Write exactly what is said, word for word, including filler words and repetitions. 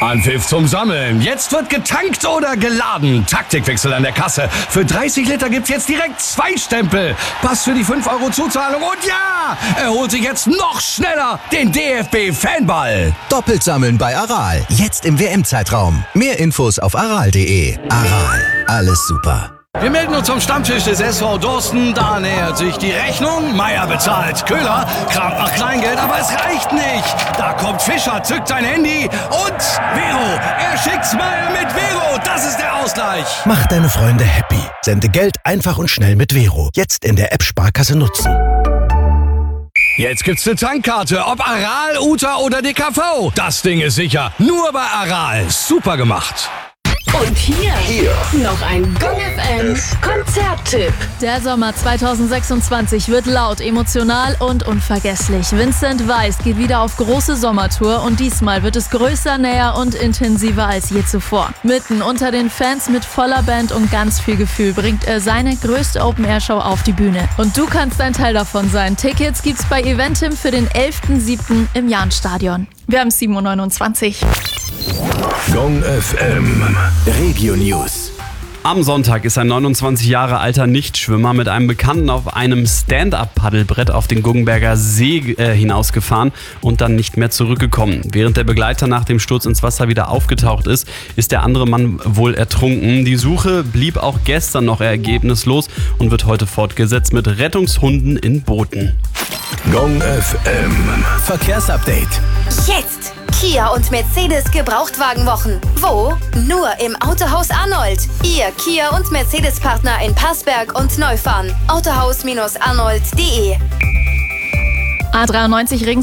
Anpfiff zum Sammeln. Jetzt wird getankt oder geladen. Taktikwechsel an der Kasse. Für dreißig Liter gibt's jetzt direkt zwei Stempel. Pass für die fünf Euro Zuzahlung. Und ja, er holt sich jetzt noch schneller den D F B-Fanball. Doppelt sammeln bei Aral. Jetzt im W M-Zeitraum. Mehr Infos auf aral punkt de. Aral. Alles super. Wir melden uns zum Stammtisch des S V Dorsten. Da nähert sich die Rechnung. Meier bezahlt. Köhler kramt nach Kleingeld, aber es reicht nicht. Da kommt Fischer, zückt sein Handy und Vero. Er schickt Smile mit Vero. Das ist der Ausgleich. Mach deine Freunde happy. Sende Geld einfach und schnell mit Vero. Jetzt in der App Sparkasse nutzen. Jetzt gibt's eine Tankkarte. Ob Aral, Uta oder D K V. Das Ding ist sicher. Nur bei Aral. Super gemacht. Und hier, hier noch ein Gong F M Konzerttipp. Der Sommer zweitausendsechsundzwanzig wird laut, emotional und unvergesslich. Vincent Weiss geht wieder auf große Sommertour und diesmal wird es größer, näher und intensiver als je zuvor. Mitten unter den Fans mit voller Band und ganz viel Gefühl bringt er seine größte Open-Air-Show auf die Bühne. Und du kannst ein Teil davon sein. Tickets gibt's bei Eventim für den elften siebten im Jahnstadion. Wir haben sieben Uhr neunundzwanzig. Gong F M Regio News. Am Sonntag ist ein neunundzwanzig Jahre alter Nichtschwimmer mit einem Bekannten auf einem Stand-Up-Paddelbrett auf den Guggenberger See äh, hinausgefahren und dann nicht mehr zurückgekommen. Während der Begleiter nach dem Sturz ins Wasser wieder aufgetaucht ist, ist der andere Mann wohl ertrunken. Die Suche blieb auch gestern noch ergebnislos und wird heute fortgesetzt mit Rettungshunden in Booten. Gong F M Verkehrsupdate. Jetzt! Kia und Mercedes Gebrauchtwagenwochen. Wo? Nur im Autohaus Arnold. Ihr Kia und Mercedes-Partner in Passberg und Neufahren. autohaus Bindestrich arnold punkt de. A dreiundneunzig Ring